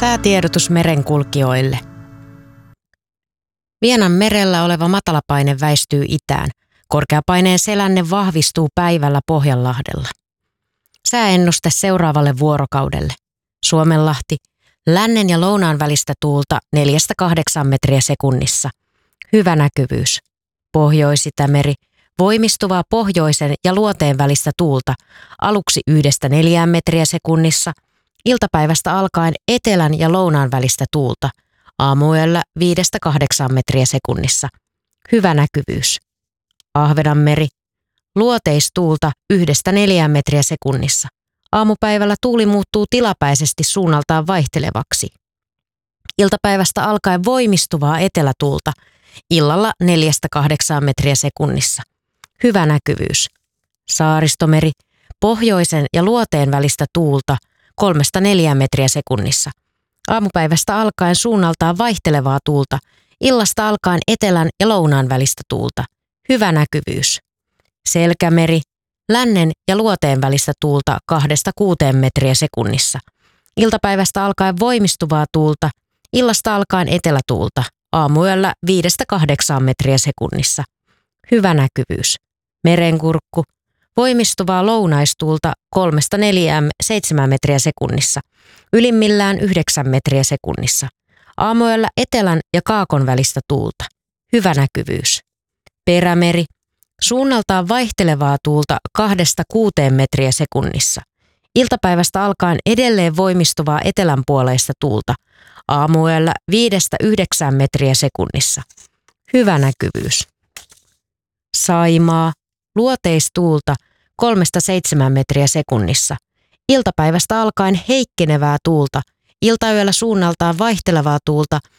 Säätiedotus merenkulkijoille. Vienan merellä oleva matalapaine väistyy itään. Korkeapaineen selänne vahvistuu päivällä Pohjanlahdella. Sääennuste seuraavalle vuorokaudelle. Suomenlahti, lännen ja lounaan välistä tuulta 4-8 metriä sekunnissa. Hyvä näkyvyys. Pohjois-Itämeri, voimistuvaa pohjoisen ja luoteen välistä tuulta, aluksi 1-4 metriä sekunnissa, iltapäivästä alkaen etelän ja lounaan välistä tuulta, aamuyöllä 5-8 metriä sekunnissa. Hyvä näkyvyys. Ahvenanmeri, luoteistuulta 1-4 metriä sekunnissa. Aamupäivällä tuuli muuttuu tilapäisesti suunnaltaan vaihtelevaksi. Iltapäivästä alkaen voimistuvaa etelätuulta, illalla 4-8 metriä sekunnissa. Hyvä näkyvyys. Saaristomeri, pohjoisen ja luoteen välistä tuulta 3-4 metriä sekunnissa. Aamupäivästä alkaen suunnaltaan vaihtelevaa tuulta, illasta alkaen etelän ja lounaan välistä tuulta. Hyvä näkyvyys. Selkämeri, lännen ja luoteen välistä tuulta 2-6 metriä sekunnissa. Iltapäivästä alkaen voimistuvaa tuulta, illasta alkaen etelätuulta, aamuyöllä 5-8 metriä sekunnissa. Hyvä näkyvyys. Merenkurkku, voimistuvaa lounaistuulta 3-7 metriä sekunnissa. Ylimmillään 9 metriä sekunnissa. Aamuyöllä etelän ja kaakon välistä tuulta. Hyvä näkyvyys. Perämeri, suunnaltaan vaihtelevaa tuulta 2-6 metriä sekunnissa. Iltapäivästä alkaen edelleen voimistuvaa etelänpuoleista tuulta. Aamuyöllä 5-9 metriä sekunnissa. Hyvä näkyvyys. Saimaa, luoteistuulta 3-7 metriä sekunnissa. Iltapäivästä alkaen heikkenevää tuulta. Iltayöllä suunnaltaan vaihtelevaa tuulta